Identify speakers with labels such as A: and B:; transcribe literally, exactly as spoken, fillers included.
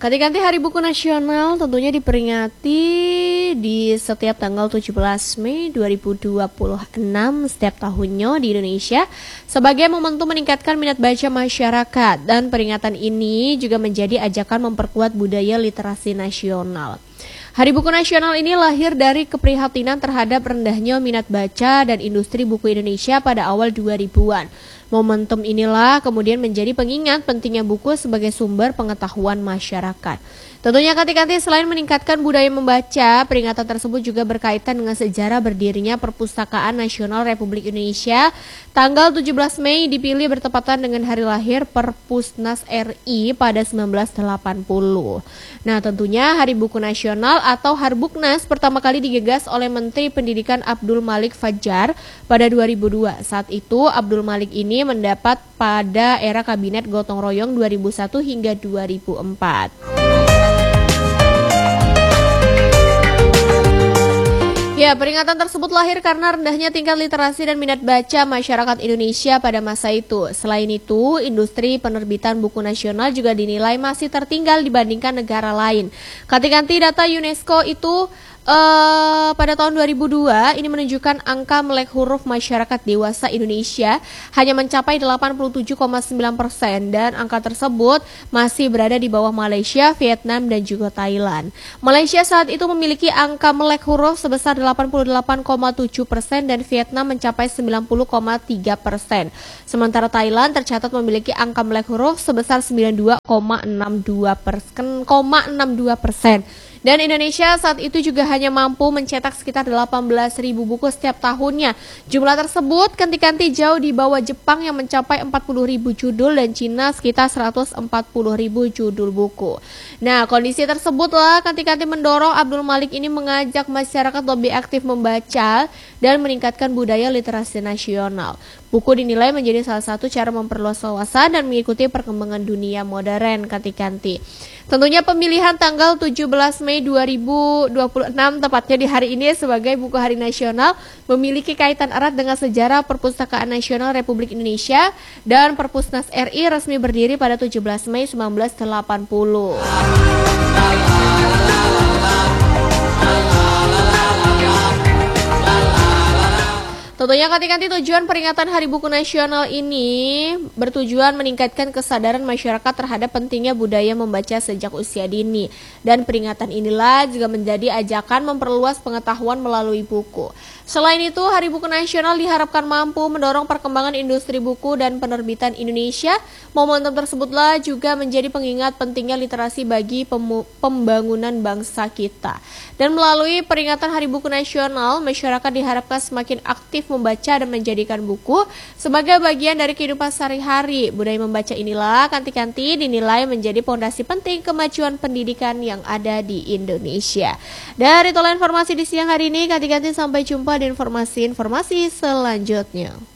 A: Ganti-ganti Hari Buku Nasional tentunya diperingati di setiap tanggal tujuh belas Mei dua ribu dua puluh enam setiap tahunnya di Indonesia sebagai momentum meningkatkan minat baca masyarakat, dan peringatan ini juga menjadi ajakan memperkuat budaya literasi nasional. Hari Buku Nasional ini lahir dari keprihatinan terhadap rendahnya minat baca dan industri buku Indonesia pada awal dua ribuan. Momentum inilah kemudian menjadi pengingat pentingnya buku sebagai sumber pengetahuan masyarakat. Tentunya ganti-ganti selain meningkatkan budaya membaca, peringatan tersebut juga berkaitan dengan sejarah berdirinya Perpustakaan Nasional Republik Indonesia. Tanggal tujuh belas Mei dipilih bertepatan dengan hari lahir Perpusnas R I pada seribu sembilan ratus delapan puluh. Nah, tentunya Hari Buku Nasional atau Harbuknas pertama kali digagas oleh Menteri Pendidikan Abdul Malik Fajar pada dua ribu dua. Saat itu Abdul Malik ini mendapat pada era Kabinet Gotong Royong dua ribu satu hingga dua ribu empat. Ya, peringatan tersebut lahir karena rendahnya tingkat literasi dan minat baca masyarakat Indonesia pada masa itu. Selain itu, industri penerbitan buku nasional juga dinilai masih tertinggal dibandingkan negara lain. Ganti-ganti data UNESCO itu Uh, pada tahun dua ribu dua ini menunjukkan angka melek huruf masyarakat dewasa Indonesia hanya mencapai delapan puluh tujuh koma sembilan persen, dan angka tersebut masih berada di bawah Malaysia, Vietnam, dan juga Thailand. Malaysia saat itu memiliki angka melek huruf sebesar delapan puluh delapan koma tujuh persen dan Vietnam mencapai sembilan puluh koma tiga persen. Sementara Thailand tercatat memiliki angka melek huruf sebesar sembilan puluh dua koma enam dua persen. Dan Indonesia saat itu juga hanya mampu mencetak sekitar delapan belas ribu buku setiap tahunnya. Jumlah tersebut ganti-ganti jauh di bawah Jepang yang mencapai empat puluh ribu judul dan Cina sekitar seratus empat puluh ribu judul buku. Nah, kondisi tersebutlah ganti-ganti mendorong Abdul Malik ini mengajak masyarakat lebih aktif membaca dan meningkatkan budaya literasi nasional. Buku dinilai menjadi salah satu cara memperluas wawasan dan mengikuti perkembangan dunia modern ganti-ganti. Tentunya pemilihan tanggal tujuh belas Mei dua ribu dua puluh enam tepatnya di hari ini sebagai Buku Hari Nasional memiliki kaitan erat dengan sejarah Perpustakaan Nasional Republik Indonesia, dan Perpusnas R I resmi berdiri pada tujuh belas Mei seribu sembilan ratus delapan puluh. Tentunya ganti-ganti tujuan peringatan Hari Buku Nasional ini bertujuan meningkatkan kesadaran masyarakat terhadap pentingnya budaya membaca sejak usia dini. Dan peringatan inilah juga menjadi ajakan memperluas pengetahuan melalui buku. Selain itu, Hari Buku Nasional diharapkan mampu mendorong perkembangan industri buku dan penerbitan Indonesia. Momentum tersebutlah juga menjadi pengingat pentingnya literasi bagi pembangunan bangsa kita. Dan melalui peringatan Hari Buku Nasional, masyarakat diharapkan semakin aktif membaca dan menjadikan buku sebagai bagian dari kehidupan sehari-hari. Budaya membaca inilah ganti-ganti dinilai menjadi pondasi penting kemajuan pendidikan yang ada di Indonesia. Dari itulah informasi di siang hari ini, ganti-ganti sampai jumpa di informasi-informasi selanjutnya.